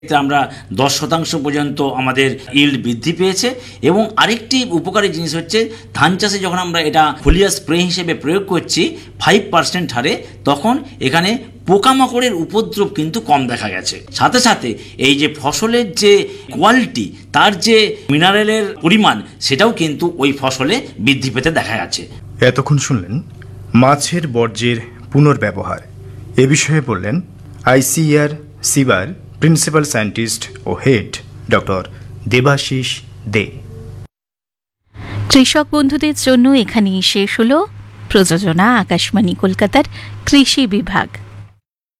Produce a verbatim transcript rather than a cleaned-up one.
আমরা দশ শতাংশ পর্যন্ত আমাদের ইল্ড বৃদ্ধি পেয়েছে। এবং আরেকটি উপকারী জিনিস হচ্ছে ধান চাষে যখন আমরা এটা ফোলিয়ার স্প্রে হিসেবে প্রয়োগ করছি ফাইভ পার্সেন্ট হারে, তখন এখানে পোকামাকড়ের উপদ্রব কিন্তু কম দেখা গেছে। সাথে সাথে এই যে ফসলের যে কোয়ালিটি, তার যে মিনারেলের পরিমাণ, সেটাও কিন্তু ওই ফসলে বৃদ্ধি পেতে দেখা গেছে। এতক্ষণ শুনলেন মাছের বর্জ্যের পুনর্ব্যবহার, এ বিষয়ে বললেন আইসিএআর সিবার প্রিন্সিপাল সায়েন্টিস্ট ও হেড ডক্টর দেবাশিস দে। কৃষক বন্ধুদের জন্য এখানেই শেষ হলো প্রযোজনা আকাশবাণী কলকাতার কৃষি বিভাগ।